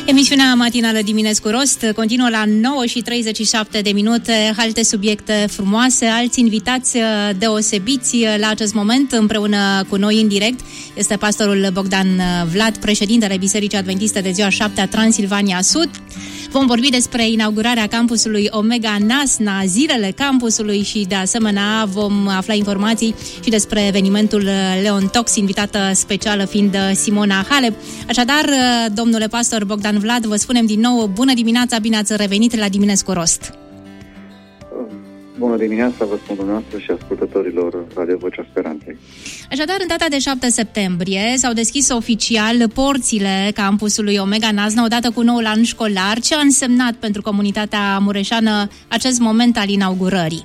Emisiunea matinală Diminescu Rost continuă la 9:37 alte subiecte frumoase, alți invitați deosebiți la acest moment împreună cu noi în direct. Este pastorul Bogdan Vlad, președintele Bisericii Adventiste de ziua 7 a Transilvania Sud. Vom vorbi despre inaugurarea campusului Omega Nasna, zilele campusului și de asemenea vom afla informații și despre evenimentul Leon Talks, invitată specială fiind Simona Halep. Așadar, domnule pastor Bogdan Vlad, vă spunem din nou bună dimineața, bine ați revenit la Diminescu Rost. Bună dimineața, vă spun dumneavoastră și ascultătorilor Radio Vocea Speranței. Așadar, în data de 7 septembrie s-au deschis oficial porțile campusului Omega Nasna odată cu noul an școlar. Ce a însemnat pentru comunitatea mureșeană acest moment al inaugurării?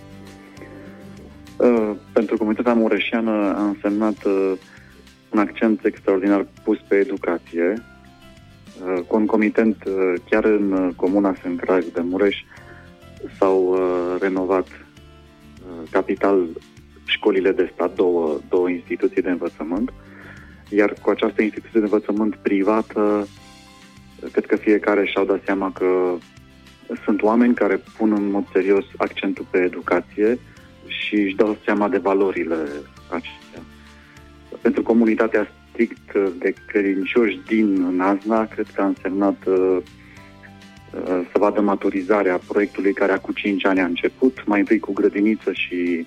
Pentru comunitatea mureșeană a însemnat un accent extraordinar pus pe educație. Concomitent, chiar în comuna Sâncraj de Mureș s-au renovat capital școlile de stat, două instituții de învățământ, iar cu această instituție de învățământ privată, cred că fiecare și-au dat seama că sunt oameni care pun în mod serios accentul pe educație și își dau seama de valorile acestea. Pentru comunitatea strict de credincioși din Nasna, cred că a însemnat să vadă maturizarea proiectului care acum 5 ani a început, mai întâi cu grădiniță și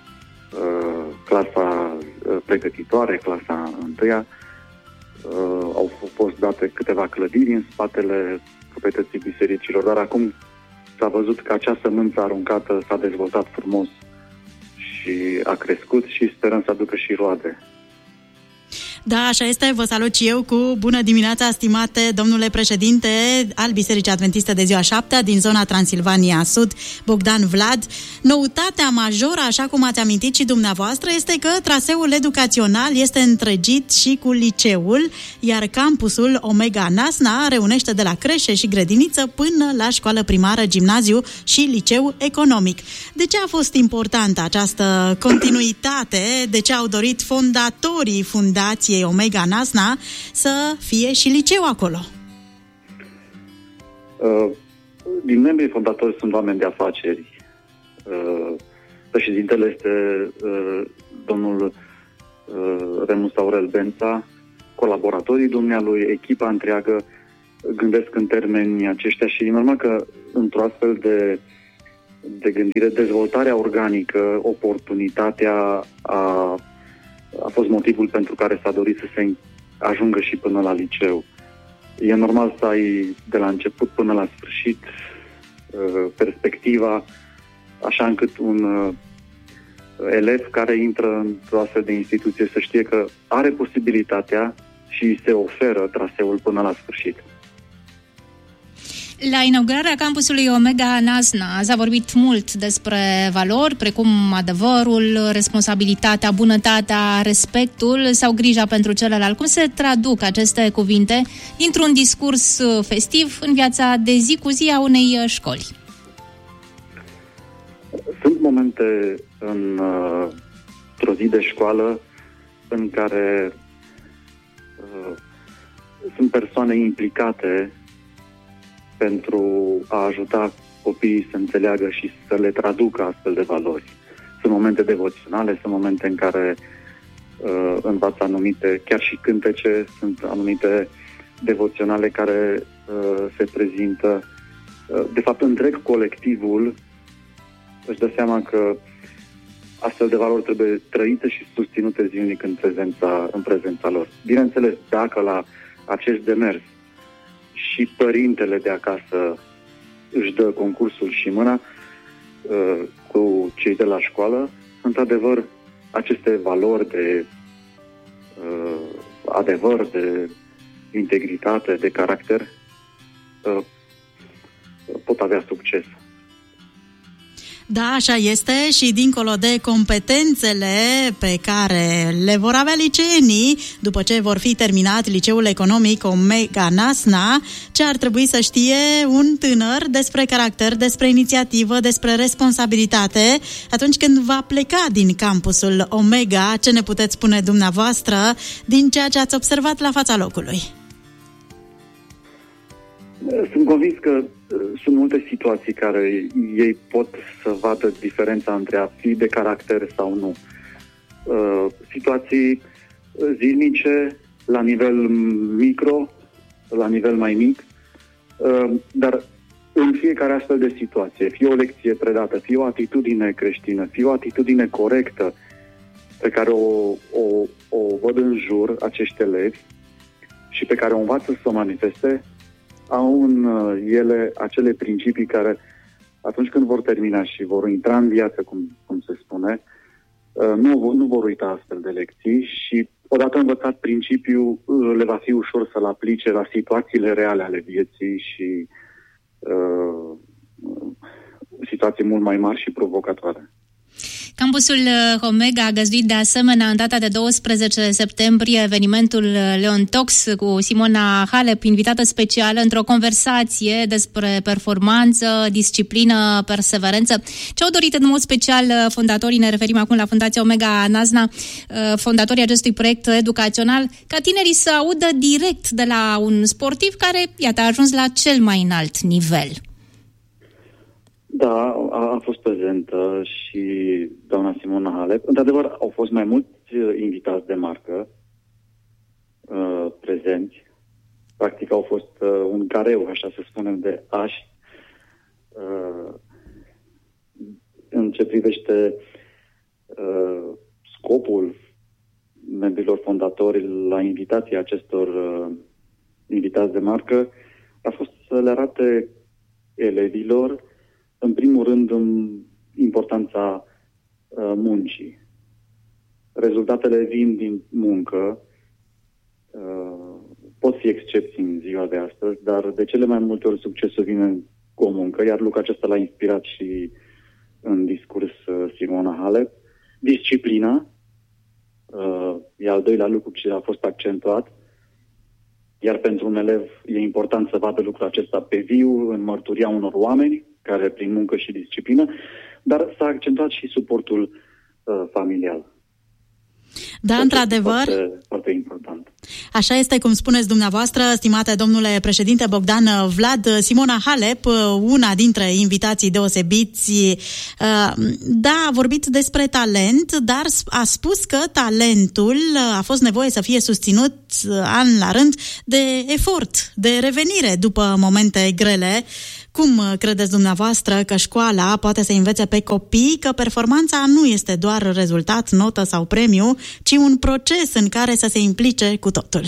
clasa pregătitoare, clasa 1-a. Au fost date câteva clădiri în spatele proprietății bisericilor, dar acum s-a văzut că acea sămânță aruncată s-a dezvoltat frumos și a crescut și sperăm să aducă și roade. Da, așa este, vă salut și eu cu bună dimineața, stimate domnule președinte al Bisericii Adventiste de ziua 7 din zona Transilvania Sud, Bogdan Vlad. Noutatea majoră, așa cum ați amintit și dumneavoastră, este că traseul educațional este întregit și cu liceul, iar campusul Omega Nasna reunește de la creșe și grădiniță până la școală primară, gimnaziu și liceu economic. De ce a fost importantă această continuitate? De ce au dorit fondatorii fundației Omega Nasna să fie și liceu acolo? Din membrii fondatori sunt oameni de afaceri. Președintele este domnul Remus Aurel Bența, colaboratorii dumnealui, echipa întreagă gândesc în termeni aceștia și e normal că într-o astfel de gândire, dezvoltarea organică, oportunitatea a fost motivul pentru care s-a dorit să se ajungă și până la liceu. E normal să ai de la început până la sfârșit perspectiva, așa încât un elev care intră într-o astfel de instituție să știe că are posibilitatea și se oferă traseul până la sfârșit. La inaugurarea campusului Omega Nasna s-a vorbit mult despre valori, precum adevărul, responsabilitatea, bunătatea, respectul sau grija pentru celălalt. Cum se traduc aceste cuvinte dintr-un discurs festiv în viața de zi cu zi a unei școli? Sunt momente într-o zi de școală în care sunt persoane implicate pentru a ajuta copiii să înțeleagă și să le traducă astfel de valori. Sunt momente devoționale, sunt momente în care învață anumite, chiar și cântece, sunt anumite devoționale care se prezintă. De fapt, întreg colectivul își dă seama că astfel de valori trebuie trăite și susținute zilnic în prezența lor. Bineînțeles, dacă la acest demers și părintele de acasă își dă concursul și mâna cu cei de la școală, într-adevăr, aceste valori de adevăr, de integritate, de caracter pot avea succes. Da, așa este și dincolo de competențele pe care le vor avea liceenii după ce vor fi terminat liceul economic Omega Nasna, ce ar trebui să știe un tânăr despre caracter, despre inițiativă, despre responsabilitate atunci când va pleca din campusul Omega? Ce ne puteți spune dumneavoastră din ceea ce ați observat la fața locului? Sunt convins că sunt multe situații care ei pot să vadă diferența între a fi de caracter sau nu. Situații zilnice, la nivel micro, la nivel mai mic, dar în fiecare astfel de situație, fie o lecție predată, fie o atitudine creștină, fie o atitudine corectă pe care o văd în jur acești elevi și pe care o învață să o manifeste, au în ele acele principii care, atunci când vor termina și vor intra în viață, cum se spune, nu vor uita astfel de lecții și, odată învățat principiul, le va fi ușor să-l aplice la situațiile reale ale vieții și situații mult mai mari și provocatoare. Campusul Omega a găzduit de asemenea în data de 12 septembrie evenimentul Leon Talks cu Simona Halep, invitată specială, într-o conversație despre performanță, disciplină, perseverență. Ce-au dorit în mod special fondatorii, ne referim acum la Fundația Omega Nasna, fondatorii acestui proiect educațional, ca tinerii să audă direct de la un sportiv care, iată, a ajuns la cel mai înalt nivel. Da, a fost prezentă și doamna Simona Halep. Într-adevăr, au fost mai mulți invitați de marcă prezenți. Practic au fost un careu, așa să spunem, de ași. În ce privește scopul membrilor fondatori la invitația acestor invitați de marcă, a fost să le arate elevilor, în primul rând, importanța muncii. Rezultatele vin din muncă, pot fi excepții în ziua de astăzi, dar de cele mai multe ori succesul vine cu o muncă, iar lucrul acesta l-a inspirat și în discurs Simona Halep. Disciplina e al doilea lucru ce a fost accentuat, iar pentru un elev e important să vadă lucrul acesta pe viu, în mărturia unor oameni, care prin muncă și disciplină, dar s-a accentuat și suportul familial. Da, într-adevăr. Foarte, foarte important. Așa este, cum spuneți dumneavoastră, stimate domnule președinte Bogdan Vlad. Simona Halep, una dintre invitații deosebiți, da, a vorbit despre talent, dar a spus că talentul a fost nevoie să fie susținut an la rând de efort, de revenire după momente grele. Cum credeți dumneavoastră că școala poate să învețe pe copii că performanța nu este doar rezultat, notă sau premiu, ci un proces în care să se implice cu totul?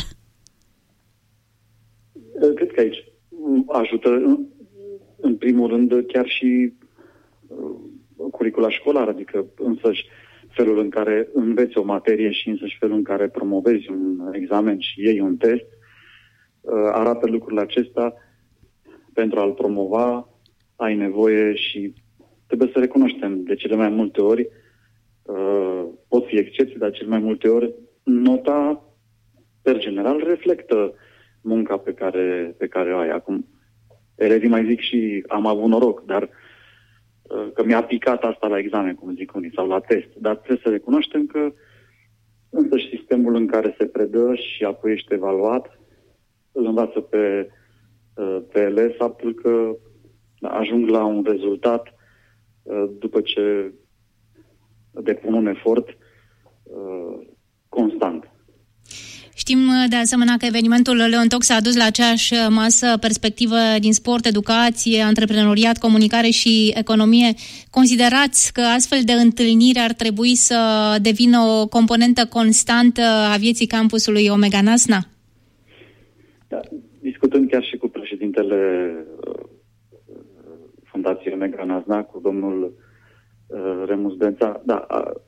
Cred că aici ajută, în primul rând, chiar și curicula școlară, adică însăși felul în care înveți o materie și însăși felul în care promovezi un examen și iei un test, arată lucrurile acesta. Pentru a-l promova, ai nevoie și trebuie să recunoaștem, de cele mai multe ori, pot fi excepții, dar cele mai multe ori nota, per general, reflectă munca pe care o ai. Acum, elevii mai zic și am avut noroc, dar că mi-a picat asta la examen, cum zic unii, sau la test. Dar trebuie să recunoaștem că însăși sistemul în care se predă și apoi ești evaluat, îl învață pe ele faptul că ajung la un rezultat după ce depun un efort constant. Știm de asemenea că evenimentul Leon Talks a adus la aceeași masă perspectivă din sport, educație, antreprenoriat, comunicare și economie. Considerați că astfel de întâlniri ar trebui să devină o componentă constantă a vieții campusului Omega Nasna? Da, discutând chiar și cu președintele Fundației Omega Nasna, cu domnul Remus Bența, da,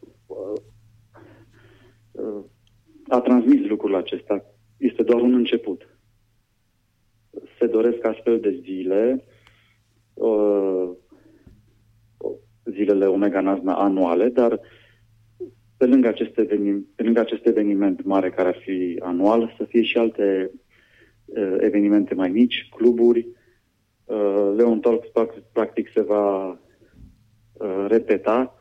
a transmis lucrul acesta. Este doar un început. Se doresc astfel de zile, zilele Omega Nasna anuale, dar pe lângă acest eveniment mare care ar fi anual, să fie și alte evenimente mai mici, cluburi. Leon Talks practic se va repeta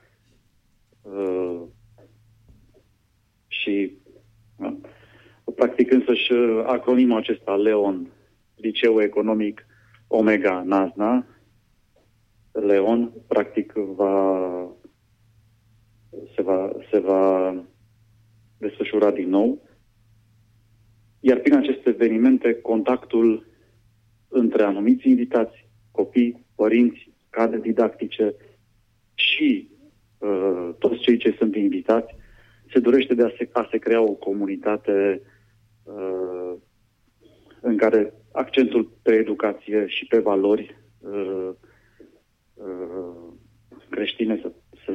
și practic însăși acronimul acesta, Leon, Liceu Economic Omega Nasna, Leon, practic se va desfășura din nou. Iar prin aceste evenimente, contactul între anumiți invitați, copii, părinți, cadre didactice și toți cei ce sunt invitați, se dorește de a se crea o comunitate în care accentul pe educație și pe valori creștine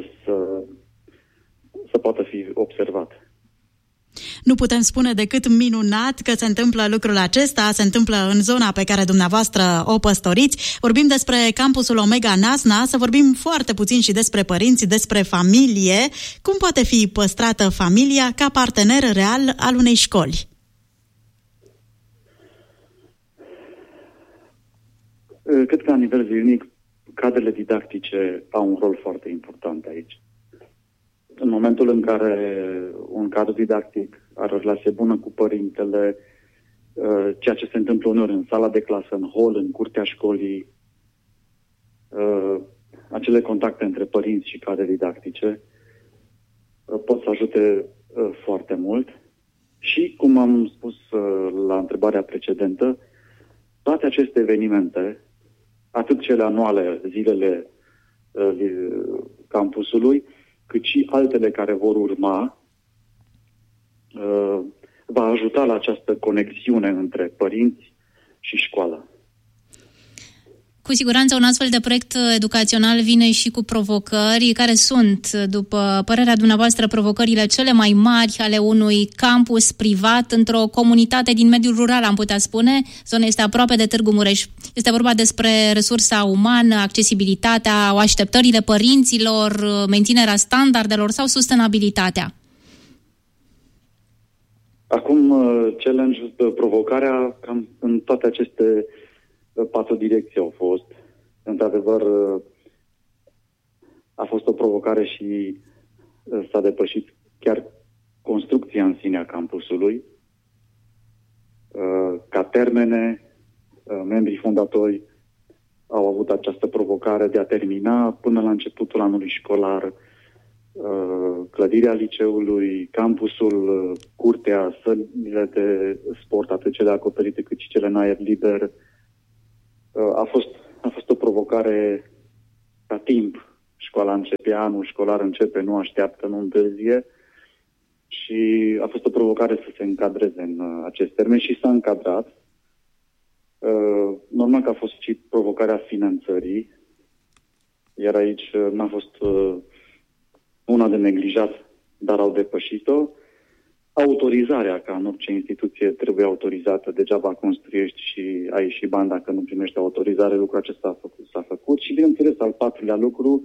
să poată fi observat. Nu putem spune decât minunat că se întâmplă lucrul acesta, se întâmplă în zona pe care dumneavoastră o păstoriți. Vorbim despre campusul Omega Nasna, să vorbim foarte puțin și despre părinți, despre familie. Cum poate fi păstrată familia ca partener real al unei școli? Cred că la nivel zilnic, cadrele didactice au un rol foarte important aici. În momentul în care un cadru didactic are o relație bună cu părintele, ceea ce se întâmplă uneori în sala de clasă, în hol, în curtea școlii, acele contacte între părinți și cadre didactice pot să ajute foarte mult. Și, cum am spus la întrebarea precedentă, toate aceste evenimente, atât cele anuale, zilele campusului, cât și altele care vor urma, va ajuta la această conexiune între părinți și școală. Cu siguranță un astfel de proiect educațional vine și cu provocări. Care sunt, după părerea dumneavoastră, provocările cele mai mari ale unui campus privat într-o comunitate din mediul rural, am putea spune? Zona este aproape de Târgu Mureș. Este vorba despre resursa umană, accesibilitatea, așteptările părinților, menținerea standardelor sau sustenabilitatea? Acum, provocarea cam în toate aceste 4 direcții au fost. Într-adevăr, a fost o provocare și s-a depășit chiar construcția în sine a campusului. Ca termene, membrii fondatori au avut această provocare de a termina până la începutul anului școlar clădirea liceului, campusul, curtea, sălile de sport, atât cele acoperite cât și cele în aer liber. A fost o provocare ca timp. Școala începe, anul școlar începe, nu așteaptă, nu întârzie. Și a fost o provocare să se încadreze în acest termen și s-a încadrat. Normal că a fost și provocarea finanțării, iar aici n-a fost una de neglijat, dar au depășit-o. Autorizarea, ca în orice instituție, trebuie autorizată. Degeaba construiești și ai și bani dacă nu primești autorizare. Lucrul acesta s-a făcut. Și, bineînțeles, al 4-lea lucru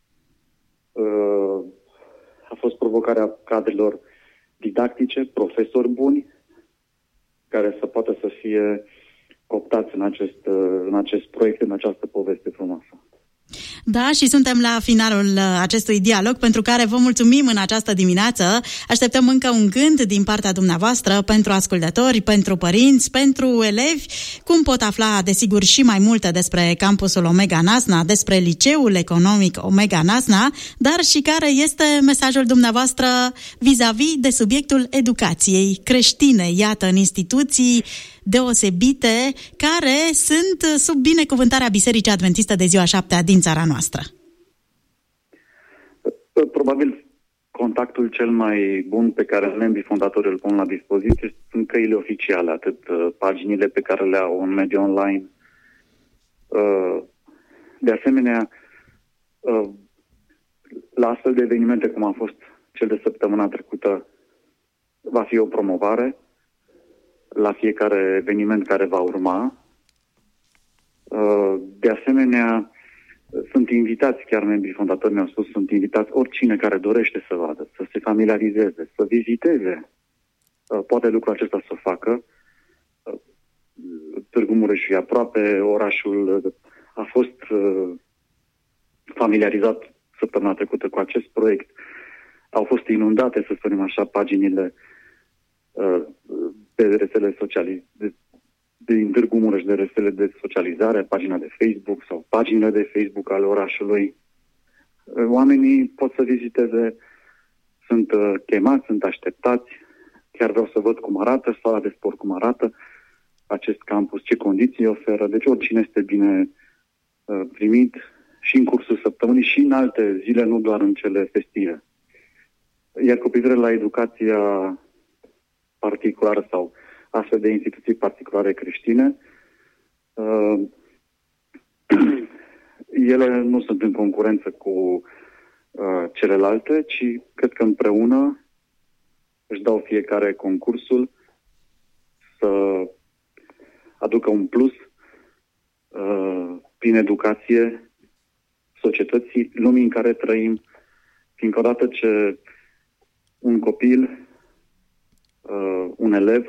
a fost provocarea cadrelor didactice, profesori buni, care să poată să fie cooptați în acest proiect, în această poveste frumoasă. Da, și suntem la finalul acestui dialog, pentru care vă mulțumim în această dimineață. Așteptăm încă un gând din partea dumneavoastră pentru ascultători, pentru părinți, pentru elevi. Cum pot afla, desigur, și mai multe despre campusul Omega Nasna, despre liceul economic Omega Nasna, dar și care este mesajul dumneavoastră vis-a-vis de subiectul educației creștine, iată, în instituții deosebite, care sunt sub binecuvântarea Bisericii Adventiste de Ziua 7 din țara noastră? Probabil contactul cel mai bun pe care membrii fondatori îl pun la dispoziție sunt căile oficiale, atât paginile pe care le au în mediul online. De asemenea, la astfel de evenimente, cum a fost cel de săptămâna trecută, va fi o promovare la fiecare eveniment care va urma. De asemenea, sunt invitați, chiar membrii fondatori mi-au spus, sunt invitați oricine care dorește să vadă, să se familiarizeze, să viziteze. Poate lucrul acesta să o facă. Târgu Mureș e aproape, orașul a fost familiarizat săptămâna trecută cu acest proiect. Au fost inundate, să spunem așa, paginile pe rețele sociale din Târgu Mureș de rețele de socializare, pagina de Facebook sau paginile de Facebook ale orașului. Oamenii pot să viziteze, sunt chemați, sunt așteptați. Chiar vreau să văd cum arată sala de sport, cum arată acest campus, ce condiții oferă. Deci oricine este bine primit și în cursul săptămânii și în alte zile, nu doar în cele festive. Iar cu privire la educația particulară sau astfel de instituții particulare creștine, ele nu sunt în concurență cu celelalte, ci cred că împreună își dau fiecare concursul să aducă un plus prin educație societății, lumii în care trăim, fiindcă odată ce un copil, un elev,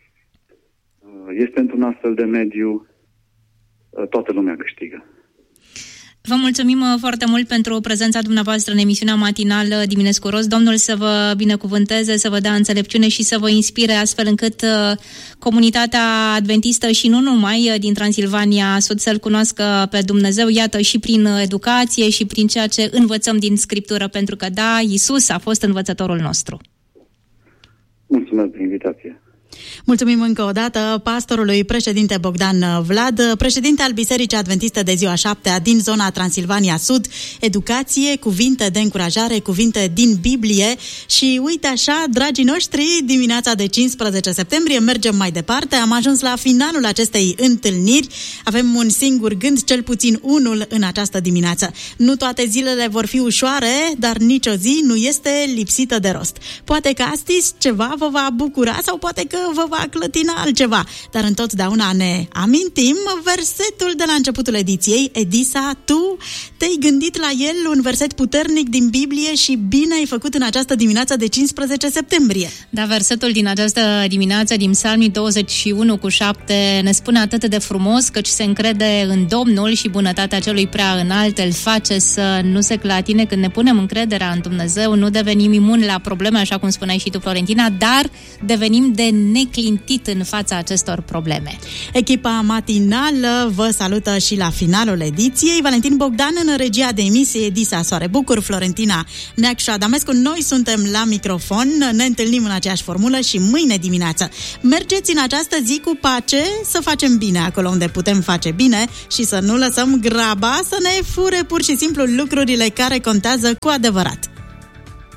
este într-un astfel de mediu, toată lumea câștigă. Vă mulțumim foarte mult pentru prezența dumneavoastră în emisiunea matinală Diminescu Rost. Domnul să vă binecuvânteze, să vă dea înțelepciune și să vă inspire astfel încât comunitatea adventistă și nu numai din Transilvania Sud să-L cunoască pe Dumnezeu, iată, și prin educație și prin ceea ce învățăm din Scriptură, pentru că, da, Iisus a fost învățătorul nostru. Mulțumesc pentru invitație. Mulțumim încă o dată pastorului președinte Bogdan Vlad, președinte al Bisericii Adventiste de Ziua 7 din zona Transilvania Sud. Educație, cuvinte de încurajare, cuvinte din Biblie și uite așa, dragii noștri, dimineața de 15 septembrie mergem mai departe. Am ajuns la finalul acestei întâlniri. Avem un singur gând, cel puțin unul în această dimineață. Nu toate zilele vor fi ușoare, dar nicio zi nu este lipsită de rost. Poate că astăzi ceva vă va bucura sau poate că vă va clătina altceva, dar întotdeauna ne amintim versetul de la începutul ediției. Edisa, tu te-ai gândit la el, un verset puternic din Biblie și bine ai făcut în această dimineață de 15 septembrie. Da, versetul din această dimineață din Psalmii 21:7 ne spune atât de frumos, căci se încrede în Domnul și bunătatea celui prea înalt îl face să nu se clatine. Când ne punem încrederea în Dumnezeu, nu devenim imuni la probleme, așa cum spuneai și tu, Florentina, dar devenim de neclintit în fața acestor probleme. Echipa matinală vă salută și la finalul ediției. Valentin Bogdan în regia de emisie, Edisa Soare Bucur, Florentina Neacșu Adamescu. Noi suntem la microfon, ne întâlnim în aceeași formulă și mâine dimineață. Mergeți în această zi cu pace, să facem bine acolo unde putem face bine și să nu lăsăm graba să ne fure pur și simplu lucrurile care contează cu adevărat.